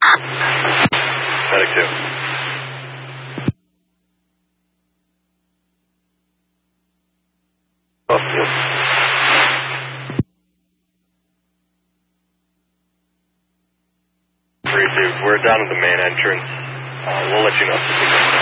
Medic 2. Oh, yes. 3-2, we're down at the main entrance. We'll let you know.